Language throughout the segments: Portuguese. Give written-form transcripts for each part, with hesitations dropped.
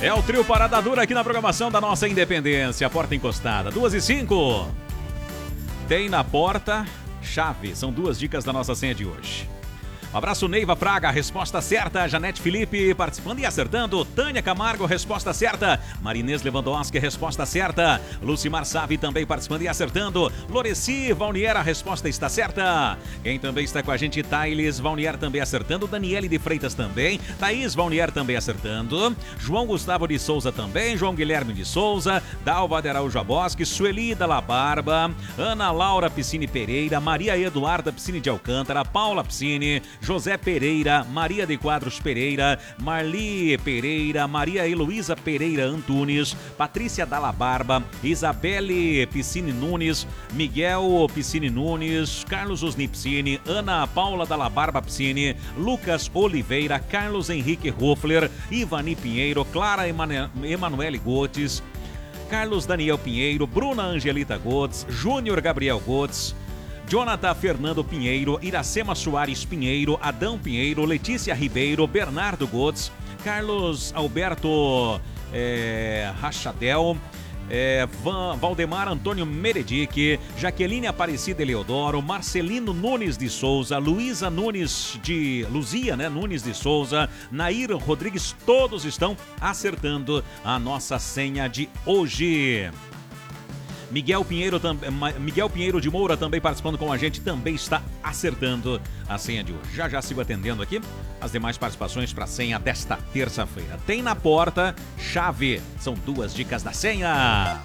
É o trio Parada Dura aqui na programação da nossa Independência. Porta encostada, 2h05. Tem na porta chave. São 2 dicas da nossa senha de hoje. Um abraço, Neiva Fraga, resposta certa. Janete Felipe participando e acertando. Tânia Camargo, resposta certa. Marinês Lewandowski, resposta certa. Lucimar Savi também participando e acertando. Loreci Valnier, a resposta está certa. Quem também está com a gente, Thailes Valnier também acertando. Daniele de Freitas também. Thaís Valnier também acertando. João Gustavo de Souza também. João Guilherme de Souza. Dalva de Araújo Bosque. Sueli da La Barba. Ana Laura Piscine Pereira. Maria Eduarda Piscine de Alcântara. Paula Piscine. José Pereira, Maria de Quadros Pereira, Marli Pereira, Maria Heloísa Pereira Antunes, Patrícia Dalla Barba, Isabelle Piscine Nunes, Miguel Piscine Nunes, Carlos Osni Piscine, Ana Paula Dalla Barba Piscine, Lucas Oliveira, Carlos Henrique Hoffler, Ivani Pinheiro, Clara Emanuele Gotes, Carlos Daniel Pinheiro, Bruna Angelita Gotes, Júnior Gabriel Gotes, Jonathan Fernando Pinheiro, Iracema Soares Pinheiro, Adão Pinheiro, Letícia Ribeiro, Bernardo Gotes, Carlos Alberto Rachadel, Valdemar Antônio Meredic, Jaqueline Aparecida Eleodoro, Marcelino Nunes de Souza, Luzia Nunes de Souza, Nair Rodrigues, todos estão acertando a nossa senha de hoje. Miguel Pinheiro de Moura também participando com a gente, também está acertando a senha de hoje. Já sigo atendendo aqui as demais participações para a senha desta terça-feira. Tem na porta chave, são 2 dicas da senha.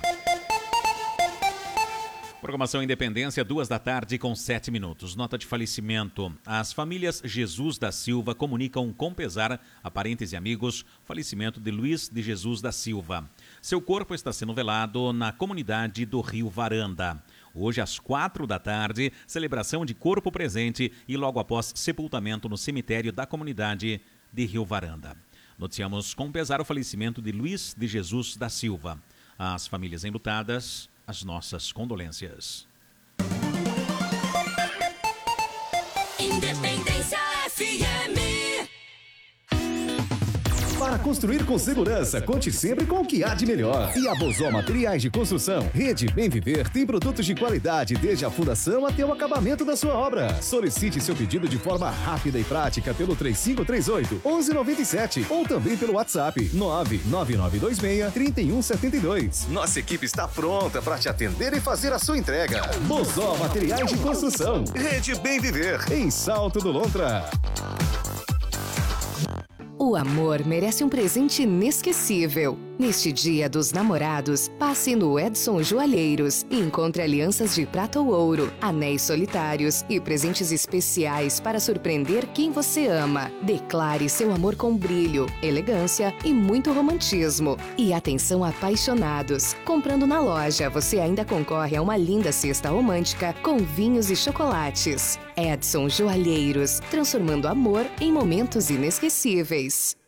Programação Independência, 14h07. Nota de falecimento. As famílias Jesus da Silva comunicam com pesar a parentes e amigos o falecimento de Luiz de Jesus da Silva. Seu corpo está sendo velado na comunidade do Rio Varanda. Hoje, às 16h, celebração de corpo presente e logo após sepultamento no cemitério da comunidade de Rio Varanda. Noticiamos com pesar o falecimento de Luiz de Jesus da Silva. As famílias enlutadas, as nossas condolências. Independência FM. Para construir com segurança, conte sempre com o que há de melhor. E a Bozó Materiais de Construção, Rede Bem Viver, tem produtos de qualidade desde a fundação até o acabamento da sua obra. Solicite seu pedido de forma rápida e prática pelo 3538-1197 ou também pelo WhatsApp 99926-3172. Nossa equipe está pronta para te atender e fazer a sua entrega. Bozó Materiais de Construção, Rede Bem Viver, em Salto do Lontra. O amor merece um presente inesquecível. Neste Dia dos Namorados, passe no Edson Joalheiros e encontre alianças de prata ou ouro, anéis solitários e presentes especiais para surpreender quem você ama. Declare seu amor com brilho, elegância e muito romantismo. E atenção apaixonados! Comprando na loja, você ainda concorre a uma linda cesta romântica com vinhos e chocolates. Edson Joalheiros, transformando amor em momentos inesquecíveis.